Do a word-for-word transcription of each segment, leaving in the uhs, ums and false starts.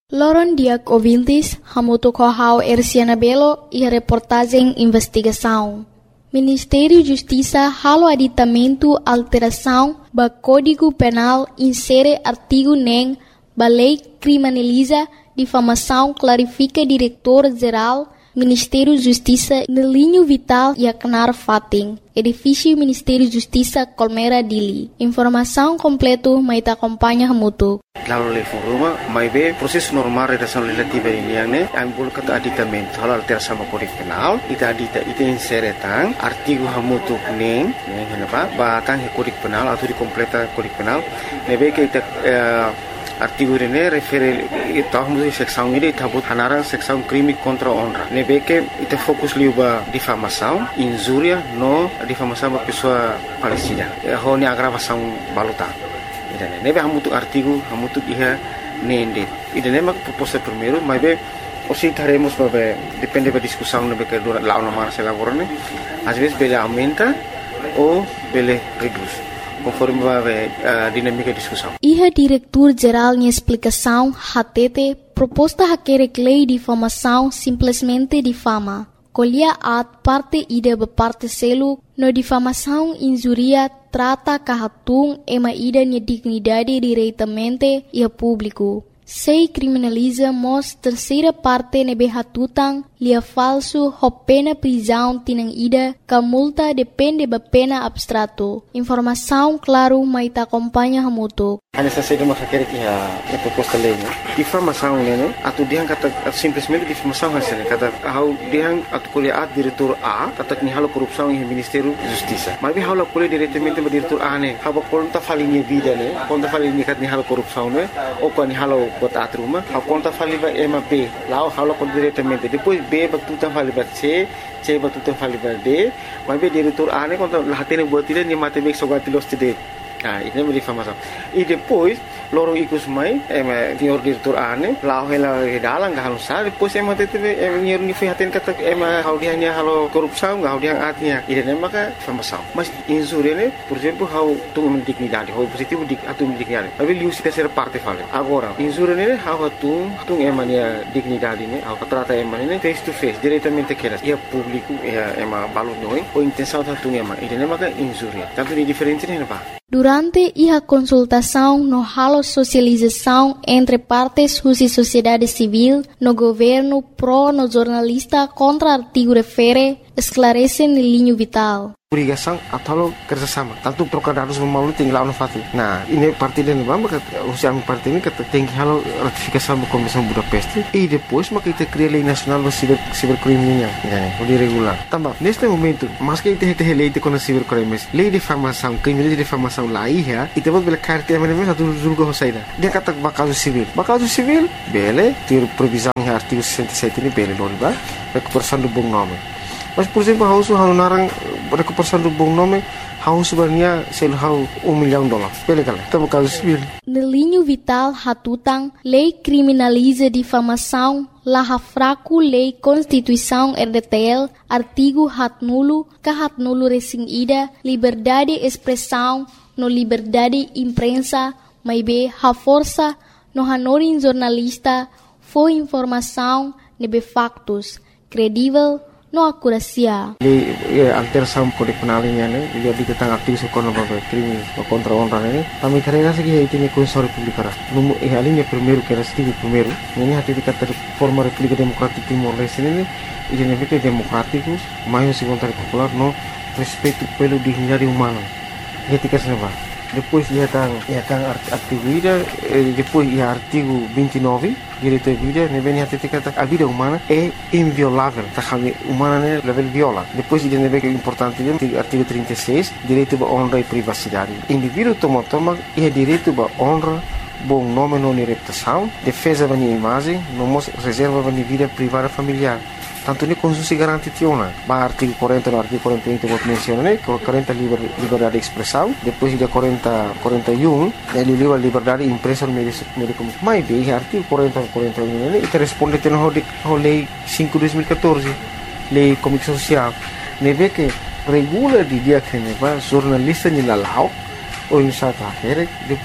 Loron diak ouvintes, hamuto kohau Erciana Belo e a reportagem investigação. Ministério Justiça halo aditamento alteração ba Código Penal insere artigo nem ba lei criminaliza difamação clarifica diretor-geral Ministério Justiça no linho vital e acnar fating. Edifício Ministério Justiça Colmera Dili. Informação completo mai ta acompanha hamuto. Lalu level rumah, mai be proses normal redação legislativa ini yang ne, yang boleh kata aditamento, hal alteração sama Kode Penal, ita adita ita insere tang artigo hamutu neng, neng kenapa? Batang Kode Penal atau dikompleta Kode Penal, nebe ke ita uh, artigo ini refere ita hamutu seksão ini ita but hanarang seksão crime contra honra. Nebe ke ita fokus liuba difamação, injúria, no difamação ba pessoa falecida. Ho ni agravação baluta. Idane nebe hamutu artigo hamutu iha nende idane mak proposta primeiro mas be osi taremos babe depende da discussão nebe que dura lá na marcha laborane às vezes bele aumenta ou bele reduz conforme babe a dinâmica de discussão. Iha diretor geral em explicação hatete proposta haquere lei de difamação simplesmente difama. Colhia at parte ida be parte selo no difamação injuria trata kahatung ema ida ni dignidade diretamente e a público. Sei criminaliza mos terceira parte nebe hatutang lia falso ho pena prisão tinang ida ka multa depende ba pena abstrato. Informação claro mai ta acompanha hamuto. Ana sa sede makakere ki ha a proposta lei, né? Difamação, né? Atu diang kata simplesmente difamação hasil kata hau diang atu kuliah at diretor A kata ni halo korupsão em Ministério Justiça. Mas bi halo kuliah diretamente ba diretor A ne. Haba konta falinha vida, né? Konta falinha kat ni halo korupsão, né? Ou ko ni halo bota atruma, hau konta faliba ema B. Lá halo kon diretamente. Depois B ba tu tan faliba C, C ba tu tan faliba D. Mas bi diretor A ne konta lahatene buat ile ni mate bek sogati los tide. Ah, ini menjadi difamação. E depois, lorong ikut mai, eh, senhor diretor ane, lau hela dalang gak halus sah. Depois eh mati teve, eh, senhor ni fihatin kata, eh, hau dia nya halo korupsão, gak hau dia atnya. Ini nama ka difamação. Mas insure ne, por exemplo, hau tu dignidade, hau positivo dik, atu dignidade. Tapi liu si terceira parte fale. Agora, insure ne, hau tu, tu emania dignidade ne, hau trata emania ne, face to face, diretamente keras. Ia público, ia ema balut noi, ou intenção tu ema. Ini nama ka insure. Tanto di diferente ne apa? Durante a consultação no halo socialização entre partes e sociedade civil, no governo pró no jornalista contra artigo refere, esclarece no linho vital. Obrigação atau kerjasama. Tanto trocar dados melalui tinggal no fati. Nah, ini parti dan bamba usia parti ini kata tinggi halo ratifikasi da Convenção Budapeste e depois maka kita cria lei nacional do ciber cibercrime nya, né? O regular. Tambah, neste momento, mas que kita tem lei de contra cibercrimes, lei de difamação, crime de difamação lá ia, e depois bela carta mas mesmo satu julgo hosaida. Dia kata bakaso civil. Bakaso civil, bele, ter previsão em artigo sessenta e sete ini bele loriba, recuperação do bom nome. Mas, por exemplo, hau su hau narang recuperação do bom nome, hau sebenarnya sel hau um milhão de dólares. Pele kala, tá bakaso civil. No linho vital hatutang, lei criminaliza difamação, laha fraco lei Constituição R D T L, artigo hat nulo, ka hat nulo resing ida, liberdade expressão, no liberdade imprensa, mai be ha força, no hanorin jornalista, foi informação, nebe factos, credível, no akurasia. Lei alteração Kode Penal ini ne, dia di tentang aktivis ekonomi crime contra honra ne. Kami carrega segi itu ni Constituição Republicana. Número eh alinha primeiro que era artigo primeiro. Ini hati di kata forma República Democrática Timor-Leste ne, ini ne democrático, mais segundo popular no respeito pelo dignidade humana. Etika senava. Depois ia tang ia tang artigo ida, depois ia artigo vinte e nove, direito à vida, ne vem hati kata a vida humana é inviolável, tá kami humana ne level viola. Depois ia ne que importante artigo trinta e seis, direito à honra e privacidade. Indivíduo toma toma ia direito à honra, bom nome não reputação, defesa da minha imagem, não reserva da minha vida privada familiar. Tanto ni konstitusi garanti tiona, ba artigo quarenta no artigo quarenta e um que eu mencionei, quarenta liber, liberdade de expressão, depois de quarenta, quarenta e um, ele liba liberdade de imprensa no meio de comunicação. Mas bem, artigo quarenta, quarenta e um, ele responde a lei cinco de dois mil e quatorze, lei de comunicação social, neve que regula de dia que neva jornalista ni lalau, ou em sata depois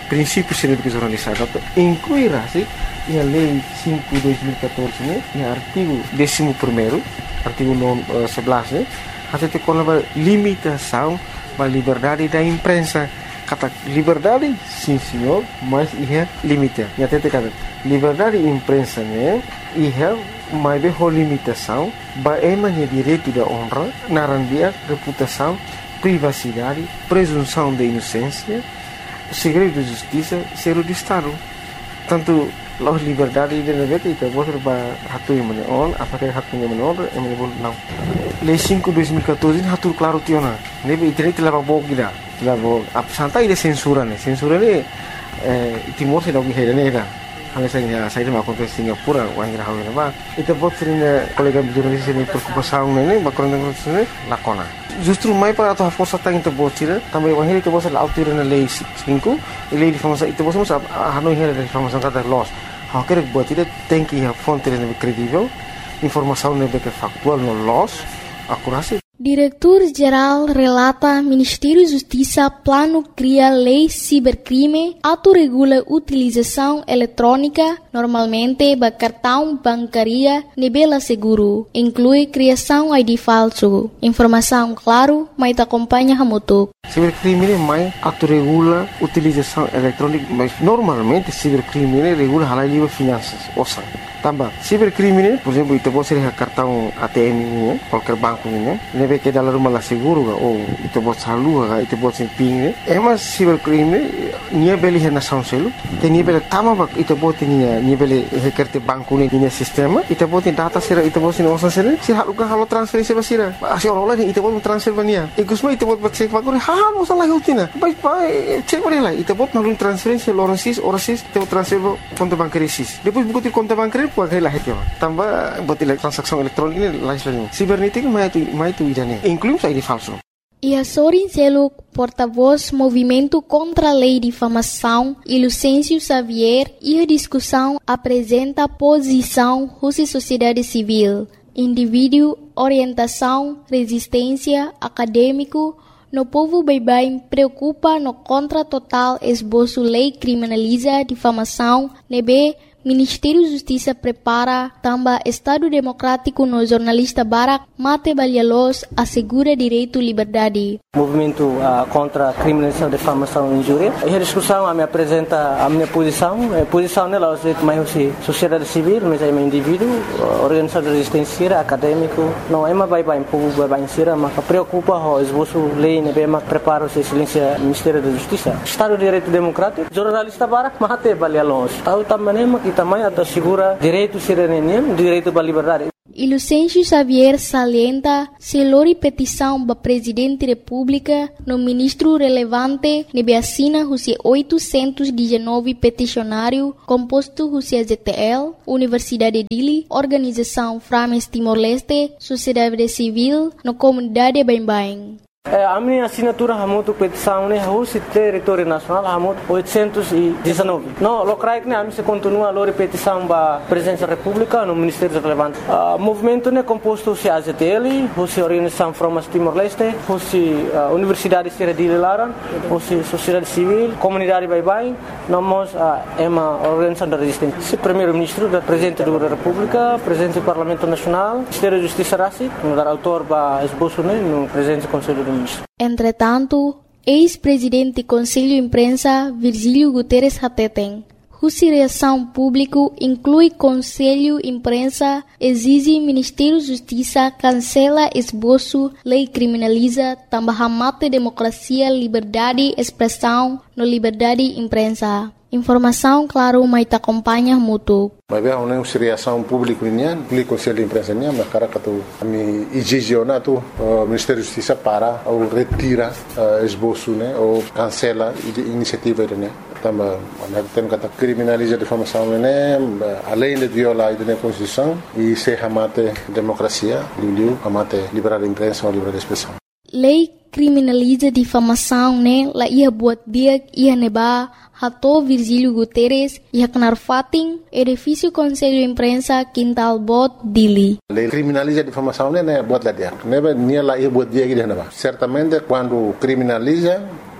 princípios de jornalismo, incluirá-se em a Lei cinco de dois mil e catorze, né, em artigo décimo primeiro, artigo sebelas, né, até ter com a limitação da liberdade da imprensa. Kata liberdade, sim senhor, mas é limite. E até ter kata liberdade da imprensa, né, é mais bem limitação, é mais direito da honra, narandia, reputação, privacidade, presunção de inocência, segredo de justiça, ser de Estado. Tanto a liberdade de negócio itu boleh berhatu yang mana on, apakah hatu yang mana on, yang mana boleh não. Lei cinco de dois mil e catorze hatu claro tiona. Nebe internet telah bawa kita, telah bawa. Apa santai de censura ne, censura ne Timor se dog hera ne dah. Hanya saya saya dah makan ke Singapura, wang ira hawa nama. Itu buat sering kolega jurnalis ini preocupação ne, bakal ne lakona. Justru mai para atau força tang itu buat sih, tambah wang itu buat sel autir na lei cinco, lei de informação itu buat semua hanoi hera de informação kata loss. Há que buat itu tem que a fonte ne credível, informação ne que factual no loss, akurasi. Diretor-Geral relata Ministério Justiça plano cria lei cibercrime, autorregula utilização eletrônica, normalmente ba cartão bancaria nebela seguro, inclui criação I D falso. Informação claro, mas acompanha Hamutuk. Cibercrime mais autorregula utilização eletrônica, mas normalmente cibercrime regula halal livre finanças, ouçam. Tambah, cibercrime, por exemplo, itu boleh ser cartão A T M ini, qualquer banco ini, nebe ke dalam rumah lah seguro ga, oh, itu boleh salu ga, itu boleh simping ni. Emas cibercrime, nia beli hena sound selu, te nia beli tama bak, itu boleh nia nia beli hekerte banku ni nia sistema, itu boleh data sira, itu boleh osan sira, si halu ga halu transfer sira sira, asi orang lain itu boleh transfer bania. Ikusma itu boleh cek banku ni, hal osan lagi utina, baik baik cek boleh lah, itu boleh nalun transferensi orang sis, orang sis, itu transfer konto bancaria sis. Depois buku konto bancaria Pagkai lah itu, tambah buat transaksi elektronik ini lain-lain. Cibernética mais tu mais tu idane, inclui I D falso. E a Sorin Seluk, porta-voz Movimento contra a Lei de Difamação, e Lucêncio Xavier, e a discussão apresenta posição Rússia Sociedade Civil, indivíduo, orientação, resistência, acadêmico. No povo bem-bem preocupa no contra total esboço lei criminaliza difamação, nebe Ministério Justiça prepara também Estado Democrático no jornalista Barak Mate Balhalos assegura direito e liberdade. Movimento uh, contra a criminalização, difamação e injúria. E a discussão a me apresenta a minha posição. A posição nela é mais sociedade civil, mas é um indivíduo, organização de resistência, acadêmico. Não é mais bem-bem, povo bem-bem, mas preocupa o esboço lei, né, bem prepara o silêncio Ministério da Justiça. Estado de Direito Democrático, jornalista Barak Mate Balhalos. Estado também também assegura direito cidadania, direito à liberdade. E Lucêncio Xavier salienta se lori petição para Presidente da República no ministro relevante nebe assina os oitocentos e dezenove peticionário composto os Z T L, Universidade de Dili, Organização Frames Timor-Leste, Sociedade Civil, no Comunidade Bem-Bem. A minha assinatura é muito petição, né? O território nacional é muito oitocentos e dezenove. Não, o CRAIC, né? A minha continua a petição para a Presidência da República no Ministério Relevante. O movimento é composto de A Z T L, a Organização Frames Timor-Leste, a Universidade de Dili Laran, a Sociedade Civil, Comunidade Bem-Bem. Nós é uma organização de resistência. O Primeiro-Ministro, o Presidente da República, o Presidente do Parlamento Nacional, o Ministério da Justiça Rassi, o autor para esboço, né? No Presidente do Conselho do Entretanto, ex-presidente do Conselho de Imprensa, Virgílio Guterres Hateten, cuja reação pública inclui Conselho de Imprensa, exige Ministério da Justiça cancela esboço, lei criminaliza, também mata democracia, liberdade, expressão, no liberdade de imprensa. Informação, claro, mas te acompanha muito. Mas bem, uma reação pública nian, o Conselho de Imprensa nian, mas cara que tu me exige na tu Ministério da Justiça para ou retira esboço, né, ou cancela a iniciativa né. Também, tem que criminalizar a difamação né, além de violar a Constituição e se amate democracia, liu amate liberdade de imprensa ou liberdade de expressão. Lei criminaliza difamação, né? La ia buat dia ia neba hato Virgílio Guterres ia kenar fating edifício Conselho de Imprensa Quintal Bot Dili. Lei criminaliza difamação, né? Buat lá dia. Neba nia la ia buat dia que neba. Certamente quando criminaliza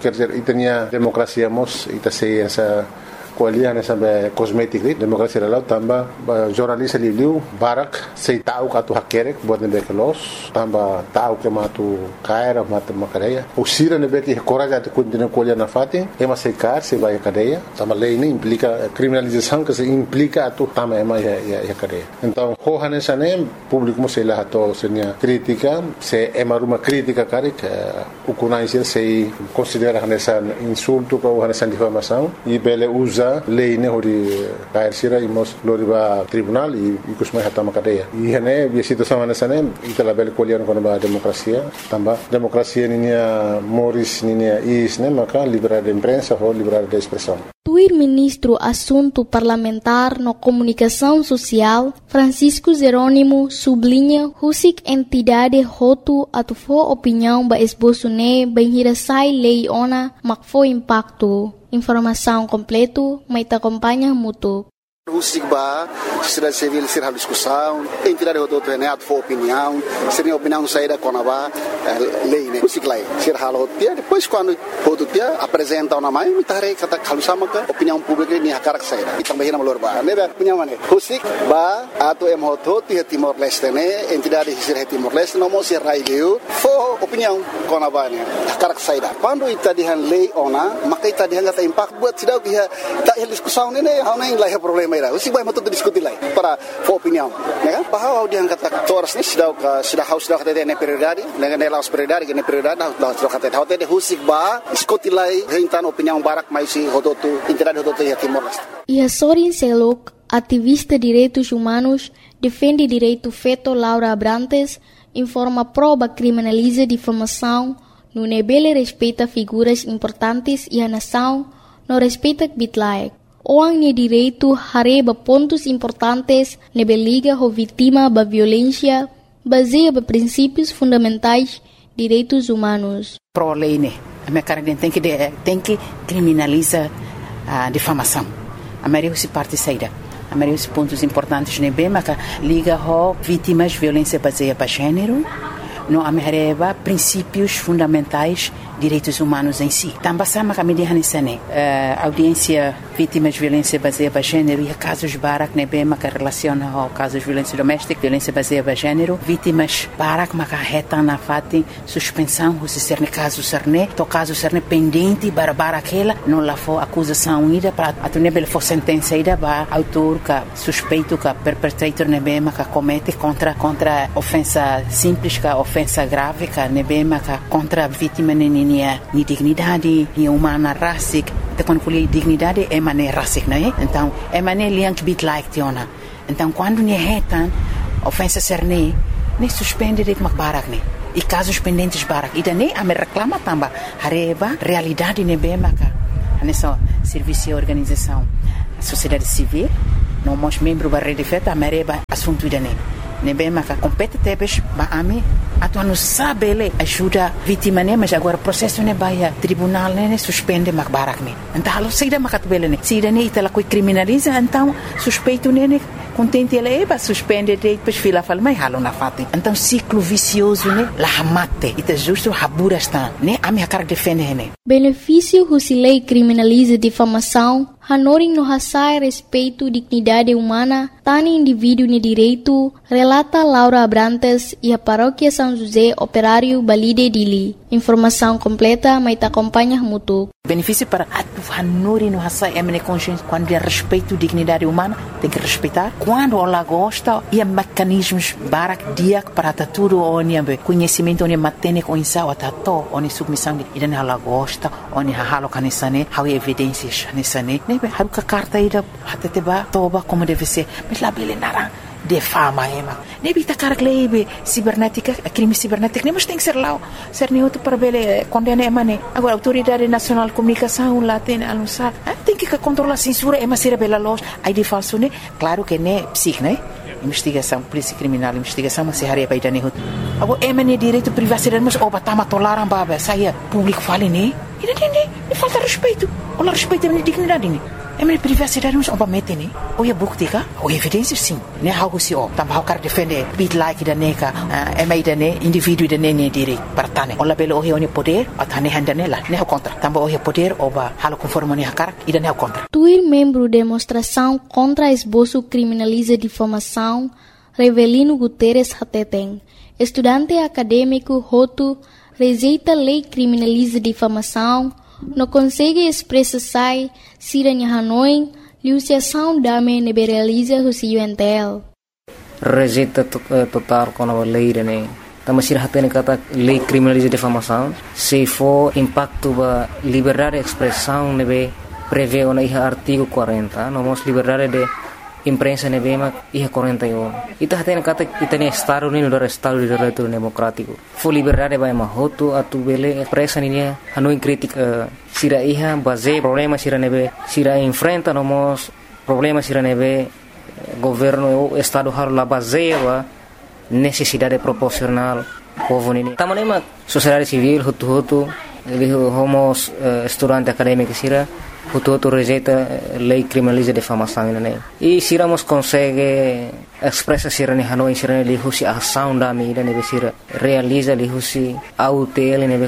quer dizer, itania demokrasia mos, ita sei essa kualian essa kosmetik ni demokrasi lalau tamba jornalis liu barak sei tahu katu hakerek buat nebe kelos tamba tahu ke matu kaira matu makareia usira nebe ki coraja de continua kualian na fati ema sei kar sei vai cadeia tamba lei ni implica criminalização que se implica atu tamba ema ya ya cadeia então hohan essa nem público mo sei lá to senia crítica se ema uma crítica karik ukunai sei considera essa insulto ou essa difamação e bele usa lei ne hori kair sira imos loriba tribunal e kusmai hatama cadeia e hene bi situação nessa nem itala bele kolian kono ba demokrasia tamba demokrasia ninia moris ninia is ne maka liberdade de imprensa ou liberdade de expressão. Tuir ministro assunto parlamentar no comunicação social Francisco Jerônimo sublinha husik entidade hotu atufo opinião ba esboço ne banhira sai lei ona makfo impacto. Informação completo, mas te acompanha muito. O SIGBA, sociedade civil, ser a discussão, entidade do outro né, a tua opinião, seria a opinião saída com a lei, né? O SIGLA, ser a outra, depois quando o outro dia apresenta uma mãe, me tarei que a calusama que opinião pública nem a cara que saída. E também na malorba, né? Opinião né? O SIGBA, a tua emoto, tinha Timor Leste, né? Entidade que ser Timor Leste, não mostra raio, foi opinião com a mãe, a cara que saída. Quando está de lei ona, mas está de hanga impacto buat sidau que está discussão né? Há nem lá é problema. O SIGBA é muito discutir lá para a opinião, né? Bahwa dia angkat toras ni sudah sudah haus sudah kata dia prioridade, dengan dia laus prioridade, dengan prioridade dah sudah kata dia dia o SIGBA diskuti lá rentan opinião barak mais si hodotu entidade hodotu ya Timor Leste. E a Sorin Selok, ativista de direitos humanos, defende direito feto Laura Abrantes, informa proba criminaliza difamação, no nebele respeita figuras importantes e a nação, no respeita bitlaek. Orang ni direito hareba pontos importantes nebe liga ho vítima ba violência baseia ba princípios fundamentais direitos humanos. Pro lei né, a minha cara tem que tem que criminaliza a difamação. A maioria se parte saída. A maioria dos pontos importantes nebe maka liga ho vítimas violência baseia ba gênero. No amereba princípios fundamentais direitos humanos em si. Também sama kami di hanisane audiência vítimas de violência baseada em gênero e casos barak nebe maka relaciona ao casos de violência doméstica, violência baseada em gênero, vítimas barak maka reta na fati suspensão se ser caso serne, to caso serne pendente para barakela, não lá for acusação ida para a nebe for sentença ida ba autor ka suspeito ka perpetrator nebe maka comete contra contra ofensa simples ka ofensa grave ka nebe maka contra vítima nini ni dignidade, ni humana rasik, te quando colhe dignidade é mané rasik, não é? Então, é mané liang bit like tiona. Então, quando ni retan ofensa serne, ni suspende de makbarak ni. E casos pendentes barak. E daí a me reclama tamba hareba realidade ne bemaka. Nessa serviço e organização, a sociedade civil, não mos membro da rede feta, a mereba assunto dane. Nebe maka compete tebes ba ami atu não sabe ele ajuda vítima né mas agora processo né baia tribunal né suspende mak barak né então alo saída makat bele né saída né itala coi criminaliza então suspeito né contente ele ba suspende depois fila fala mai halo na fati então ciclo vicioso né la mate ita justo habura está né ami hakar defende né benefício se lei criminaliza difamação hanoring no hasai respeito dignidade humana tani indivíduo ni direito relata Laura Abrantes e a paróquia São José Operário Balide Dili. Informação completa, mas te acompanha muito. Benefício para a hanuri no hasai é consciência quando é respeito dignidade humana tem que respeitar quando ela gosta e mecanismos barak dia para tudo onde conhecimento onde matene com insau atato onde submissão e dan ela gosta onde halo kanisane how evidências nisane nebe haruka carta ida hateteba toba como deve ser mas lá bele nara defama ema nebi takar klebe cibernética crime cibernético nem mas tem que ser lá ser nem outro para bele condena emane agora autoridade nacional de comunicação lá tem anunciar tem que controlar a censura ema ser bela loja aí de falso né claro que né psic né investigação polícia criminal investigação mas se haria para idane hot agora emane direito privacidade mas oba tama tolaram baba saia público fale né e não tem nem falta respeito ou respeito a dignidade né É minha privacidade não oba mete né. Ou é bukti ka? Ou evidência sim. Né algo se o. Também o cara defende bit like da neka, é mais da né indivíduo da né direito para tane. Ola belo o é poder, a tane handa nela. Né o contra. Também o é poder oba halo conforme né cara e da né o contra. Tuir membro demonstração contra esboço criminaliza difamação, Revelino Guterres Hateteng, estudante acadêmico Roto, rejeita lei criminaliza difamação, não consegue expressar se a Hanoi, liuciação dame liberaliza o C U N T L. Rejeita total com a lei, né? Também se hatene kata lei criminaliza difamação, se for impacto ba liberdade de expressão, nebe prevê o artigo quarenta, nomos liberdade de imprensa nebema iha quarenta e um. Ita hatene kata itane estado ni no estado de direito democrático. Fo liberdade ba mahoto atu bele presa ni Hanoi crítica sira iha base problema sira nebe sira enfrenta nomos problema sira nebe governo o estado har la base wa necessidade proporcional povo ni. Tamanema sociedade civil hutu hutu ele homos uh, estudante acadêmico sira hutu hutu rejeita lei criminaliza difamação né. E siramos consegue expressa sira ni Hanoi sira ni husi ação da mídia ne sira realiza li husi autel ne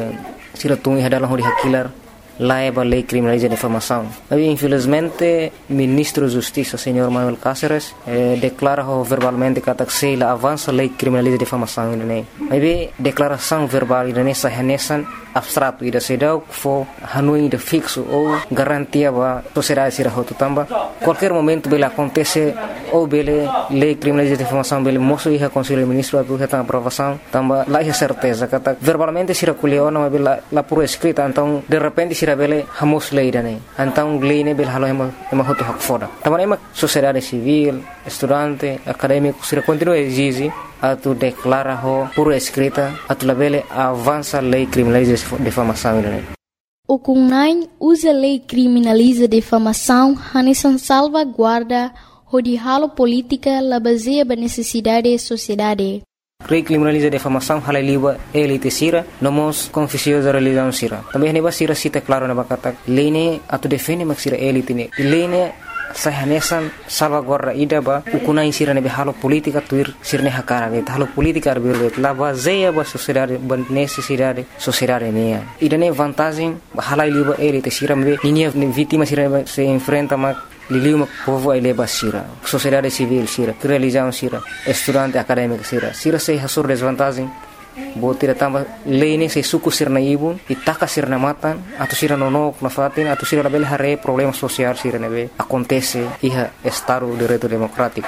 sira tungi hadalah hori hakilar laiba lei criminaliza difamação. Mas infelizmente ministro da Justiça senhor Manuel Cáceres eh, declara verbalmente que a avança lei criminaliza difamação né. Mas declaração verbal ne sahanesan abstrato ida sedau fo Hanoi de fixo ou garantia ba sociedade sira hotu tamba qualquer momento bela acontece ou bele lei criminaliza difamação bele moço ia conselho ministro abu heta aprovação tamba lá é certeza kata verbalmente sira kuleona bela la por escrita então de repente sira bele hamos lei dane então lei ne bele halo ema ema hotu hak foda tamba ema sociedade civil estudante acadêmico sira continua exige atu declara ho por escrita atu labele avança lei criminaliza difamação né. O Cunhai usa lei criminaliza difamação hanesan salvaguarda de halo política la baseia ba necessidade da sociedade. Lei criminaliza difamação hala liba elite sira nomos confissões da religião sira. Também neba sira cita claro na bakata lei ne atu defende mak sira elite ne. Lei ne sahanesan salvaguarda ida ba ukuna insira nebe halo politika tuir sirne hakara bet halo politika arbir la baseia ba sociedade ba necessidade sociedade ne ida ne vantagem hala liba elite sira me ninia vítima sira se enfrenta ma liliu povo ai leba sira sociedade civil sira religião sira estudante acadêmico sira sira se hasur desvantagem botira tamba lei se suku sirna ibun itaka sirna matan atau sira nonok na fatin atau sira label hare problema social sira nebe acontece iha estado de direito democrático.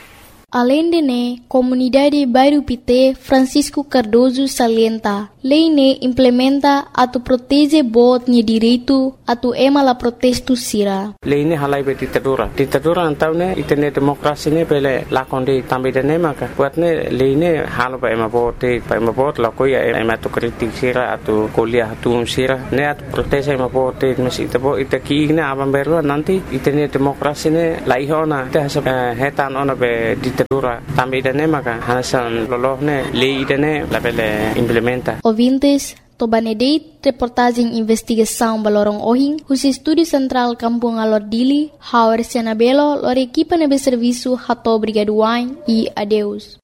Além de ne, comunidade Bairro Pité Francisco Cardoso salienta, lei ne implementa atu protege bot ni direito atu ema la protesto sira. Lei ne halai be ditadura. Ditadura antau ne itene demokrasi ne pele lakonde tambe de ne maka. Buat ne lei ne halo ba ema bote, ba ema bot la koya ema tu kritik sira atu kuliah atu sira. Ne atu protege ema bote mesi tabo itaki ne abang beru nanti itene demokrasi ne laihona te hasab hetan ona be ditadura. Também dane maka hanasan lolohne lei dane labele implementa. Ouvintes, Tobanedeit, reportagem investigação balorong ohing, os estúdio central Kampung Alordili, Hauer Senabelo, lor equipa nebe serviço Hato Brigaduain e adeus.